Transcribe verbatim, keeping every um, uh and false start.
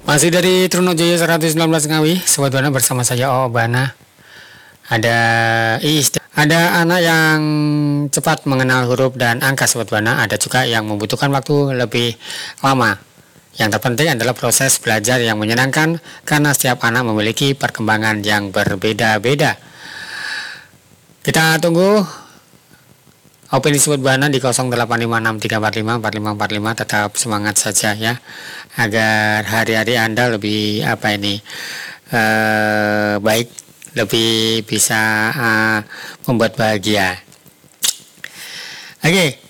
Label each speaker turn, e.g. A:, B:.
A: Masih dari Trunojoyo seratus sembilan belas Ngawi, Sobat Bana bersama saya Oh Bana. Ada ist ada anak yang cepat mengenal huruf dan angka Sobat Bana, ada juga yang membutuhkan waktu lebih lama. Yang terpenting adalah proses belajar yang menyenangkan karena setiap anak memiliki perkembangan yang berbeda-beda. Kita tunggu opini Sobat Bana di nol delapan lima enam tiga empat lima empat lima empat lima. Tetap semangat saja ya, agar hari-hari Anda lebih apa ini eh, baik, lebih bisa uh, membuat bahagia. Oke,